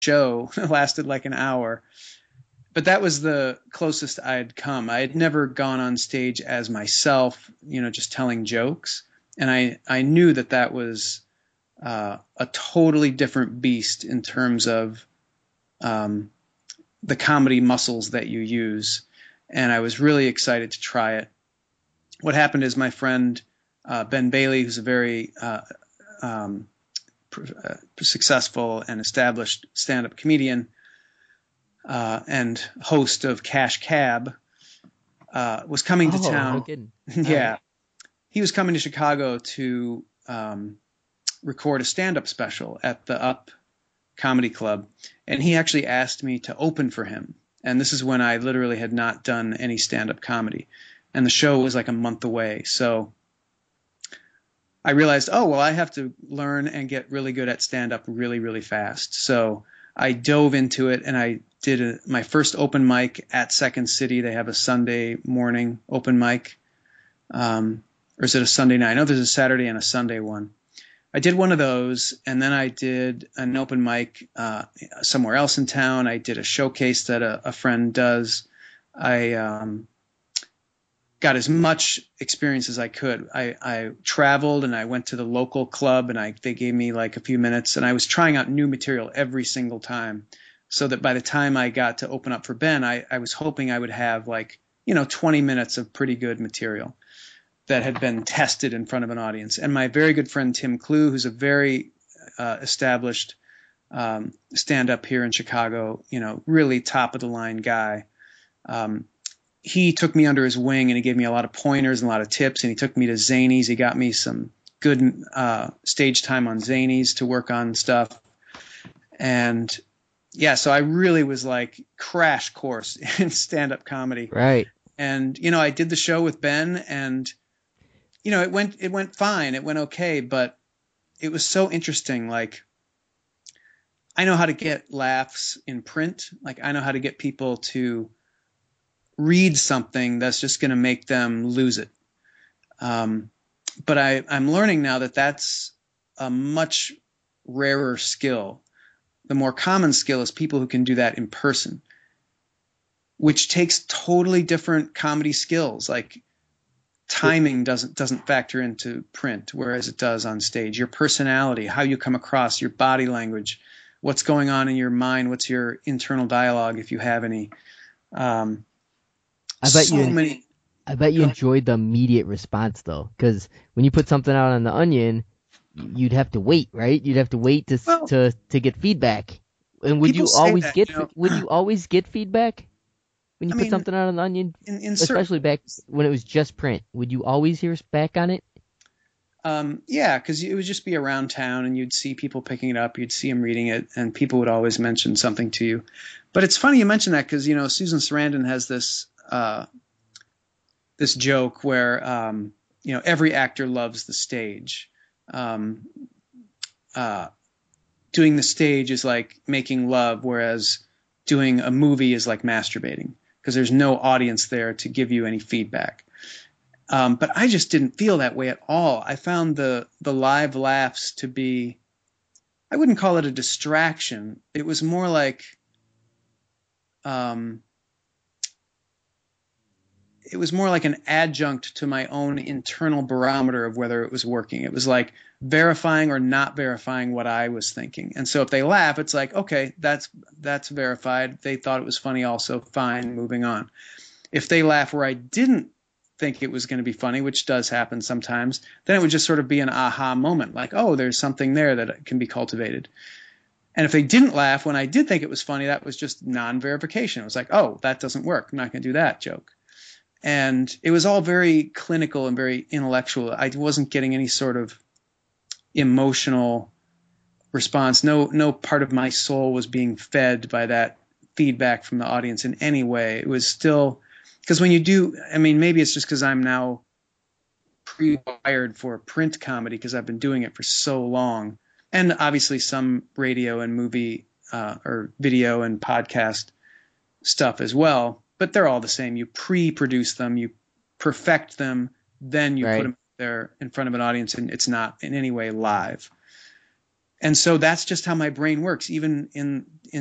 show lasted like an hour. But that was the closest I had come. I had never gone on stage as myself, just telling jokes. And I knew that was a totally different beast in terms of the comedy muscles that you use. And I was really excited to try it. What happened is my friend Ben Bailey, who's a very successful and established stand-up comedian and host of Cash Cab, was coming to town. Yeah. He was coming to Chicago to record a stand-up special at the Up Comedy Club. And he actually asked me to open for him. And this is when I literally had not done any stand-up comedy. And the show was like a month away. So I realized, I have to learn and get really good at stand-up really, really fast. So I dove into it, and I did my first open mic at Second City. They have a Sunday morning open mic. Or is it a Sunday night? I know there's a Saturday and a Sunday one. I did one of those, and then I did an open mic somewhere else in town. I did a showcase that a friend does. I got as much experience as I could. I traveled, and I went to the local club, and they gave me like a few minutes, and I was trying out new material every single time, so that by the time I got to open up for Ben, I was hoping I would have 20 minutes of pretty good material that had been tested in front of an audience. And my very good friend Tim Clue, who's a very established stand-up here in Chicago, really top of the line guy. He took me under his wing, and he gave me a lot of pointers and a lot of tips. And he took me to Zanies. He got me some good stage time on Zanies to work on stuff. And yeah, so I really was like crash course in stand-up comedy. Right. And, I did the show with Ben, and it went fine. It went okay, but it was so interesting. Like, I know how to get laughs in print. Like, I know how to get people to read something that's just going to make them lose it. But I'm learning now that that's a much rarer skill. The more common skill is people who can do that in person, which takes totally different comedy skills. Like, timing doesn't factor into print, whereas it does on stage. Your personality, how you come across, your body language, what's going on in your mind, what's your internal dialogue, if you have any. I bet you enjoyed the immediate response though, because when you put something out on the Onion, you'd have to wait, right? You'd have to wait to get feedback. And would you always get feedback? When you put something out on the Onion, especially back when it was just print, would you always hear back on it? Yeah, because it would just be around town, and you'd see people picking it up, you'd see them reading it, and people would always mention something to you. But it's funny you mention that, because Susan Sarandon has this this joke where every actor loves the stage. Doing the stage is like making love, whereas doing a movie is like masturbating, because there's no audience there to give you any feedback. But I just didn't feel that way at all. I found the live laughs to be, I wouldn't call it a distraction. It was more like, an adjunct to my own internal barometer of whether it was working. It was like verifying or not verifying what I was thinking. And so if they laugh, it's like, okay, that's verified. They thought it was funny also. Fine, moving on. If they laugh where I didn't think it was going to be funny, which does happen sometimes, then it would just sort of be an aha moment, like, oh, there's something there that can be cultivated. And if they didn't laugh when I did think it was funny, that was just non-verification. It was like, oh, that doesn't work. I'm not going to do that joke. And it was all very clinical and very intellectual. I wasn't getting any sort of emotional response. No part of my soul was being fed by that feedback from the audience in any way. It was still, because when you do, maybe it's just because I'm now pre-wired for print comedy because I've been doing it for so long. And obviously some radio and movie or video and podcast stuff as well. But they're all the same. You pre-produce them, you perfect them, then you put them there in front of an audience, and it's not in any way live. And so that's just how my brain works. Even in